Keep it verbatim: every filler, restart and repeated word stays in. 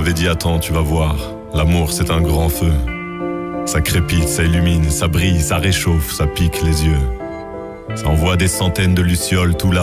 m'avais dit attends, tu vas voir, l'amour c'est un grand feu. Ça crépite, ça illumine, ça brille, ça réchauffe, ça pique les yeux. Ça envoie des centaines de lucioles tout là.